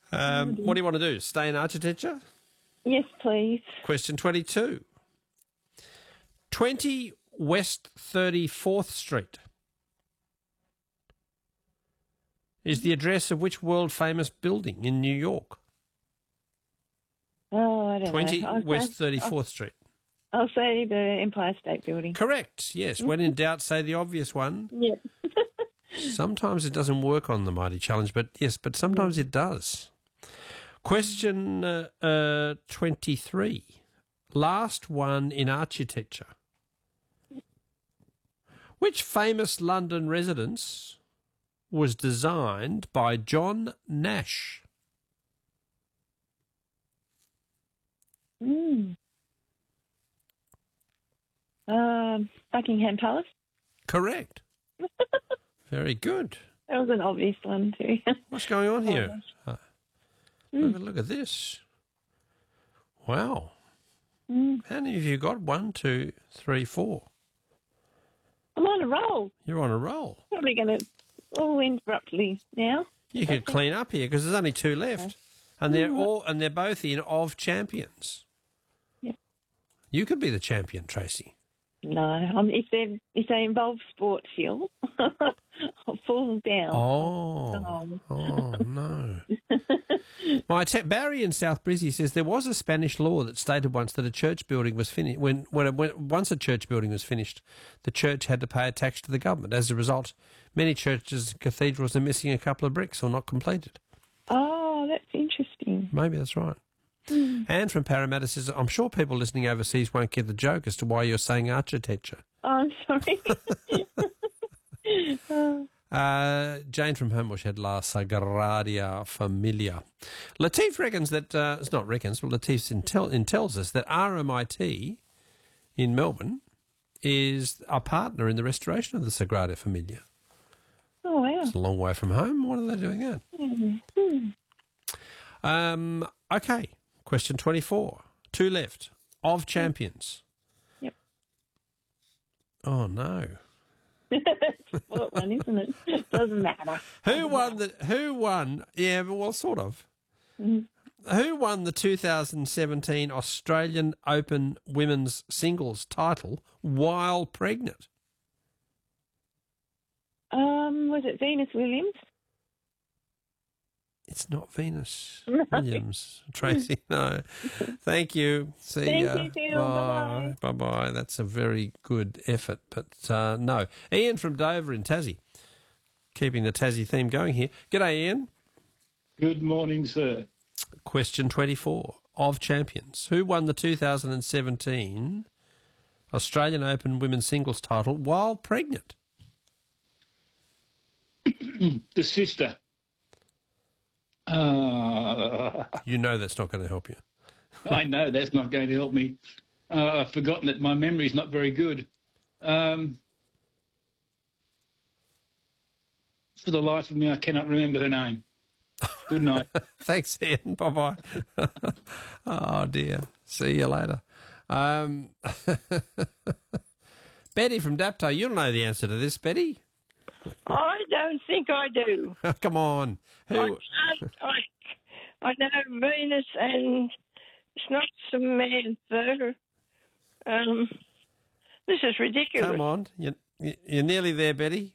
What do you want to do? Stay in architecture? Yes, please. Question 22. 20 West 34th Street is the address of which world-famous building in New York? Oh, I don't 20 know. West 34th Street. I'll say the Empire State Building. Correct, yes. When in doubt, say the obvious one. Yeah. Sometimes it doesn't work on the Mighty Challenge, but sometimes it does. Question 23. Last one in architecture. Which famous London residence was designed by John Nash? Buckingham Palace. Correct. Very good. That was an obvious one too. What's going on here? Look at this. Wow. How many have you got? 1, 2, 3, 4. I'm on a roll. You're on a roll. Probably going to all end abruptly now. You could clean up here because there's only 2 left, and they're both in of champions. Yep. You could be the champion, Tracy. No, if they involve sport, Phil, I'll fall down. Oh no. Barry in South Brizzy says there was a Spanish law that stated once that a church building was finished. Once a church building was finished, the church had to pay a tax to the government. As a result, many churches and cathedrals are missing a couple of bricks or not completed. Oh, that's interesting. Maybe that's right. Anne from Parramatta says, I'm sure people listening overseas won't get the joke as to why you're saying architecture. Oh, I'm sorry. Jane from Homebush had La Sagradia Familia. Latif reckons that, it's not reckons, but Latif tells us that RMIT in Melbourne is a partner in the restoration of the Sagrada Familia. Oh, wow. It's a long way from home. What are they doing that? Okay. Question 24. 2 left. Of champions. Yep. Oh, no. That's sport one, isn't it? Doesn't matter. Who won? Yeah, well, sort of. Who won the 2017 Australian Open Women's Singles title while pregnant? Was it Venus Williams? It's not Venus Williams, Tracy. No. Thank you. See ya. Thank you, Phil. Bye. Bye-bye. That's a very good effort, but no. Ian from Dover in Tassie. Keeping the Tassie theme going here. G'day, Ian. Good morning, sir. Question 24. Of champions. Who won the 2017 Australian Open Women's Singles title while pregnant? The sister. You know that's not going to help you. I know that's not going to help me. I've forgotten that my memory's not very good. For the life of me, I cannot remember her name. Good night. Thanks, Ian. Bye-bye. Oh, dear. See you later. Betty from Dapto, you'll know the answer to this, Betty. I don't think I do. Come on. Who? I know Venus and it's not Samantha. This is ridiculous. Come on. You're nearly there, Betty.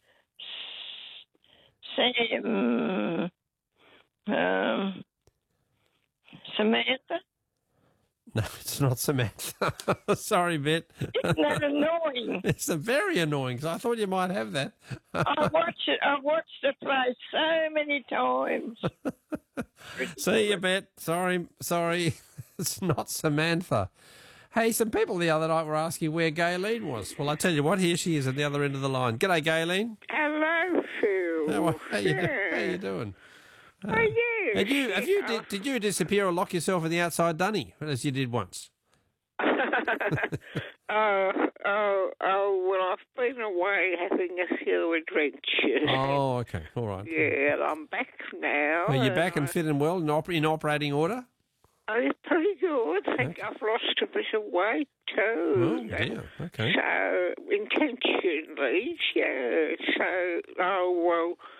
Samantha? No, it's not Samantha. Sorry, Bet. Isn't that annoying? It's very annoying because I thought you might have that. I've watched the play so many times. See you, Bet. Sorry. It's not Samantha. Hey, some people the other night were asking where Gayleen was. Well, I tell you what, here she is at the other end of the line. G'day, Gayleen. Hello, Phil. How you doing? How you? Did you disappear or lock yourself in the outside dunny as you did once? Well, I've been away having a few adventures. Oh, okay, all right. Yeah, I'm back now. Are you back and fit and well in operating order? Oh, pretty good. I think I've lost a bit of weight too. Oh, dear. Okay. So, intentionally, yeah. So,